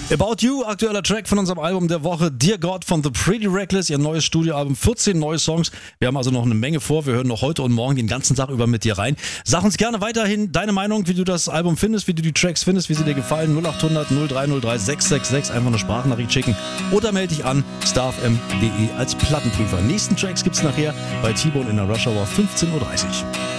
About You, aktueller Track von unserem Album der Woche, Dear God von The Pretty Reckless, ihr neues Studioalbum, 14 neue Songs. Wir haben also noch eine Menge vor, wir hören noch heute und morgen den ganzen Tag über mit dir rein. Sag uns gerne weiterhin deine Meinung, wie du das Album findest, wie du die Tracks findest, wie sie dir gefallen. 0800 0303 666, einfach eine Sprachnachricht schicken oder melde dich an, starfm.de als Plattenprüfer. Nächsten Tracks gibt's nachher bei T-Bone in der Rush Hour 15.30 Uhr.